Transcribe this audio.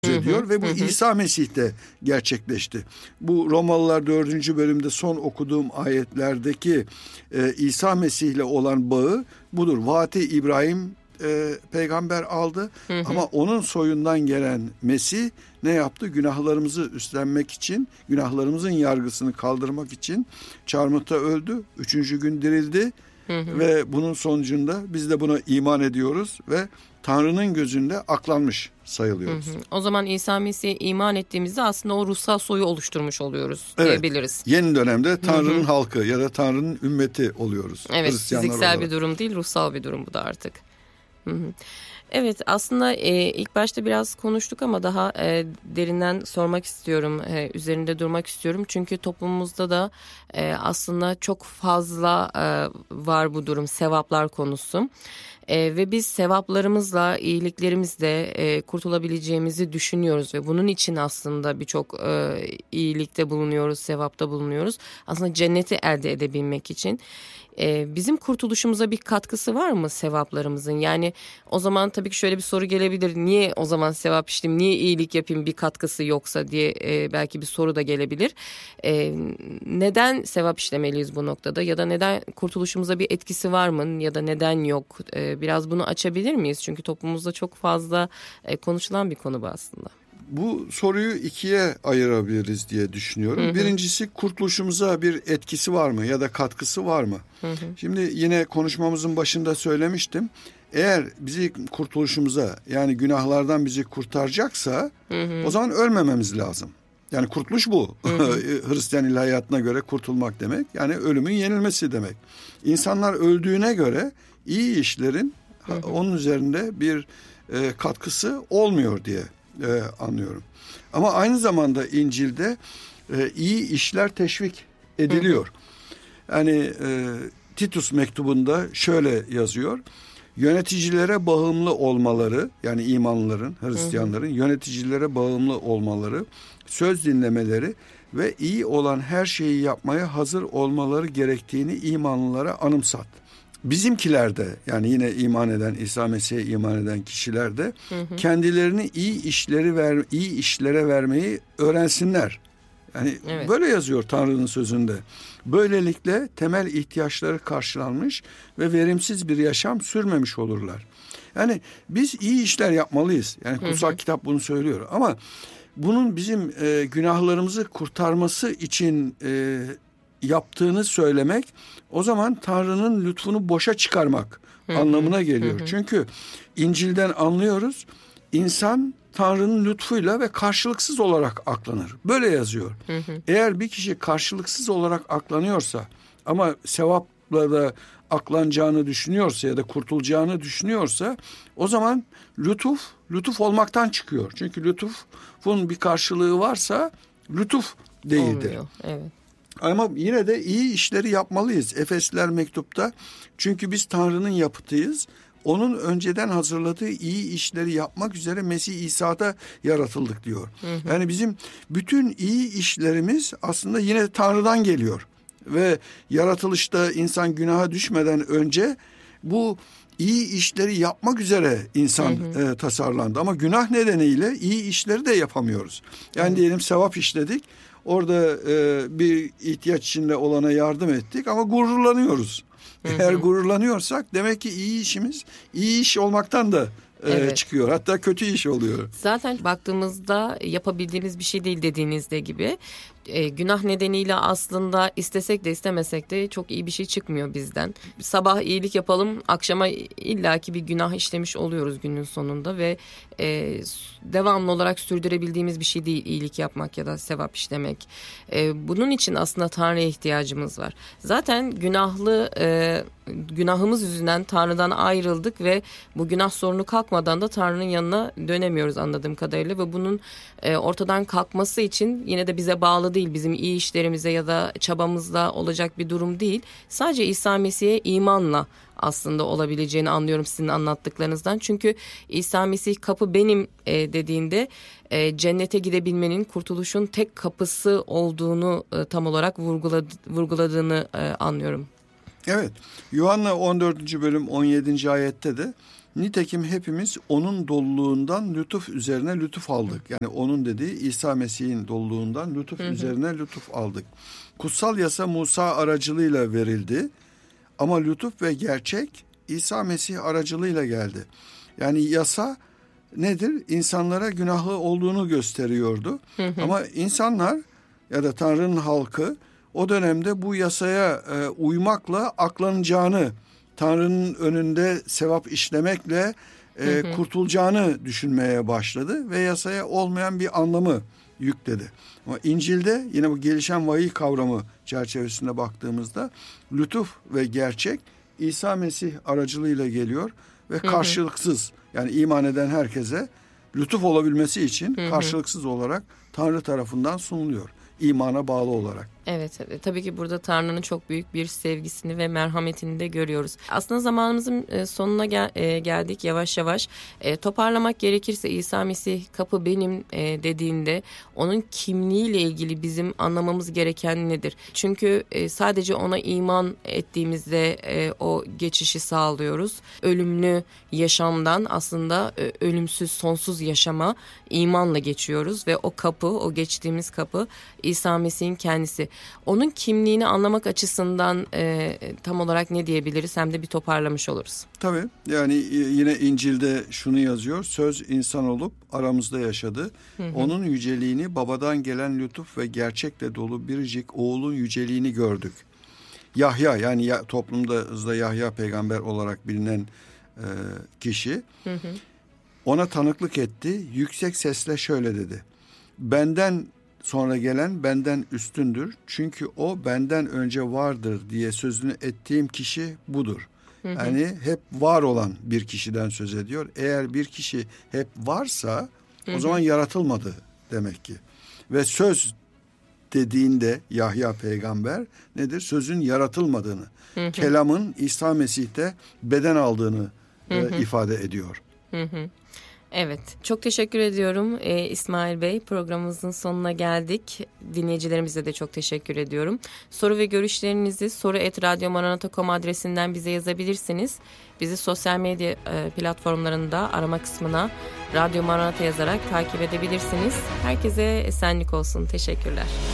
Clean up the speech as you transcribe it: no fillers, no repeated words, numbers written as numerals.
ediyor ve bu İsa Mesih'te gerçekleşti. Bu Romalılar 4. bölümde son okuduğum ayetlerdeki İsa Mesih'le olan bağı budur. Vaati İbrahim peygamber aldı ama onun soyundan gelen Mesih ne yaptı? Günahlarımızı üstlenmek için, günahlarımızın yargısını kaldırmak için çarmıhta öldü. 3. gün dirildi ve bunun sonucunda biz de buna iman ediyoruz ve Tanrı'nın gözünde aklanmış sayılıyoruz. O zaman İsa Mesih'e iman ettiğimizde aslında o ruhsal soyu oluşturmuş oluyoruz diyebiliriz. Yeni dönemde Tanrı'nın halkı ya da Tanrı'nın ümmeti oluyoruz. Evet, fiziksel bir durum değil, ruhsal bir durum bu da artık. Evet, aslında ilk başta biraz konuştuk ama daha derinden sormak istiyorum, üzerinde durmak istiyorum. Çünkü toplumumuzda da aslında çok fazla var bu durum, sevaplar konusu. Ve biz sevaplarımızla, iyiliklerimizle kurtulabileceğimizi düşünüyoruz ve bunun için aslında birçok iyilikte bulunuyoruz, sevapta bulunuyoruz. Aslında cenneti elde edebilmek için. Bizim kurtuluşumuza bir katkısı var mı sevaplarımızın? Yani o zaman tabii ki şöyle bir soru gelebilir. Niye o zaman sevap işleyeyim, niye iyilik yapayım bir katkısı yoksa diye belki bir soru da gelebilir. Neden sevap işlemeliyiz bu noktada ya da neden kurtuluşumuza bir etkisi var mı ya da neden yok? Biraz bunu açabilir miyiz? Çünkü toplumumuzda çok fazla konuşulan bir konu bu aslında. Bu soruyu ikiye ayırabiliriz diye düşünüyorum. Birincisi, kurtuluşumuza bir etkisi var mı ya da katkısı var mı? Şimdi yine konuşmamızın başında söylemiştim. Eğer bizi kurtuluşumuza, yani günahlardan bizi kurtaracaksa o zaman ölmememiz lazım. Yani kurtuluş bu. Hristiyan ilahiyatına göre kurtulmak demek. Yani ölümün yenilmesi demek. İnsanlar öldüğüne göre iyi işlerin onun üzerinde bir katkısı olmuyor diye anlıyorum. Ama aynı zamanda İncil'de iyi işler teşvik ediliyor. Yani Titus mektubunda şöyle yazıyor. Yöneticilere bağımlı olmaları, yani imanlıların, Hristiyanların yöneticilere bağımlı olmaları, söz dinlemeleri ve iyi olan her şeyi yapmaya hazır olmaları gerektiğini imanlılara anımsat. Bizimkilerde, yani yine iman eden, İsa Mesih'e iman eden kişilerde kendilerini iyi işlere vermeyi öğrensinler. Yani böyle yazıyor Tanrı'nın sözünde. Böylelikle temel ihtiyaçları karşılanmış ve verimsiz bir yaşam sürmemiş olurlar. Yani biz iyi işler yapmalıyız. Yani kutsal kitap bunu söylüyor. Ama bunun bizim günahlarımızı kurtarması için yaptığını söylemek, o zaman Tanrı'nın lütfunu boşa çıkarmak anlamına geliyor. Çünkü İncil'den anlıyoruz, insan Tanrı'nın lütfuyla ve karşılıksız olarak aklanır. Böyle yazıyor. Eğer bir kişi karşılıksız olarak aklanıyorsa ama sevapla da aklanacağını düşünüyorsa ya da kurtulacağını düşünüyorsa, o zaman lütuf olmaktan çıkıyor. Çünkü lütufun bir karşılığı varsa lütuf değildir. Olmuyor, evet. Ama yine de iyi işleri yapmalıyız. Efesliler mektupta, çünkü biz Tanrı'nın yapıtıyız. Onun önceden hazırladığı iyi işleri yapmak üzere Mesih İsa'da yaratıldık diyor. Yani bizim bütün iyi işlerimiz aslında yine Tanrı'dan geliyor. Ve yaratılışta insan günaha düşmeden önce bu iyi işleri yapmak üzere insan tasarlandı. Ama günah nedeniyle iyi işleri de yapamıyoruz. Yani diyelim sevap işledik. Orada bir ihtiyaç içinde olana yardım ettik ama gururlanıyoruz. Eğer gururlanıyorsak demek ki iyi iş olmaktan da çıkıyor. Hatta kötü iş oluyor. Zaten baktığımızda yapabildiğimiz bir şey değil dediğinizde gibi. Günah nedeniyle aslında istesek de istemesek de çok iyi bir şey çıkmıyor bizden. Sabah iyilik yapalım, akşama illaki bir günah işlemiş oluyoruz günün sonunda ve devamlı olarak sürdürebildiğimiz bir şey değil iyilik yapmak ya da sevap işlemek. Bunun için aslında Tanrı'ya ihtiyacımız var. Zaten günahımız yüzünden Tanrı'dan ayrıldık ve bu günah sorunu kalkmadan da Tanrı'nın yanına dönemiyoruz anladığım kadarıyla ve bunun ortadan kalkması için yine de bize bağlı değil, bizim iyi işlerimize ya da çabamızla olacak bir durum değil. Sadece İsa Mesih'e imanla aslında olabileceğini anlıyorum sizin anlattıklarınızdan. Çünkü İsa Mesih kapı benim dediğinde cennete gidebilmenin, kurtuluşun tek kapısı olduğunu tam olarak vurguladığını anlıyorum. Evet, Yuhanna 14. bölüm 17. ayette de Nitekim hepimiz onun doluluğundan lütuf üzerine lütuf aldık. Yani onun dediği İsa Mesih'in doluluğundan lütuf üzerine lütuf aldık. Kutsal yasa Musa aracılığıyla verildi. Ama lütuf ve gerçek İsa Mesih aracılığıyla geldi. Yani yasa nedir? İnsanlara günahlı olduğunu gösteriyordu. Ama insanlar ya da Tanrı'nın halkı o dönemde bu yasaya uymakla aklanacağını, Tanrı'nın önünde sevap işlemekle kurtulacağını düşünmeye başladı ve yasaya olmayan bir anlamı yükledi. Ama İncil'de yine bu gelişen vahiy kavramı çerçevesinde baktığımızda lütuf ve gerçek İsa Mesih aracılığıyla geliyor ve karşılıksız, yani iman eden herkese lütuf olabilmesi için karşılıksız olarak Tanrı tarafından sunuluyor. İmana bağlı olarak. Evet, tabii ki burada Tanrı'nın çok büyük bir sevgisini ve merhametini de görüyoruz. Aslında zamanımızın sonuna geldik yavaş yavaş. Toparlamak gerekirse İsa Mesih kapı benim dediğinde onun kimliğiyle ilgili bizim anlamamız gereken nedir? Çünkü sadece ona iman ettiğimizde o geçişi sağlıyoruz. Ölümlü yaşamdan aslında ölümsüz, sonsuz yaşama imanla geçiyoruz ve o kapı, o geçtiğimiz kapı İsa Mesih'in kendisi. Onun kimliğini anlamak açısından tam olarak ne diyebiliriz, hem de bir toparlamış oluruz. Tabii, yani yine İncil'de şunu yazıyor: söz insan olup aramızda yaşadı. Onun yüceliğini, babadan gelen lütuf ve gerçekle dolu biricik oğlun yüceliğini gördük. Yahya, yani toplumda Yahya peygamber olarak bilinen kişi ona tanıklık etti. Yüksek sesle şöyle dedi: benden sonra gelen benden üstündür. Çünkü o benden önce vardır diye sözünü ettiğim kişi budur. Yani hep var olan bir kişiden söz ediyor. Eğer bir kişi hep varsa o zaman yaratılmadı demek ki. Ve söz dediğinde Yahya peygamber nedir? Sözün yaratılmadığını, kelamın İsa Mesih'te beden aldığını ifade ediyor. Evet, çok teşekkür ediyorum İsmail Bey. Programımızın sonuna geldik. Dinleyicilerimize de çok teşekkür ediyorum. Soru ve görüşlerinizi soru@radyomaranata.com adresinden bize yazabilirsiniz. Bizi sosyal medya platformlarında arama kısmına Radyo Maranata yazarak takip edebilirsiniz. Herkese esenlik olsun. Teşekkürler.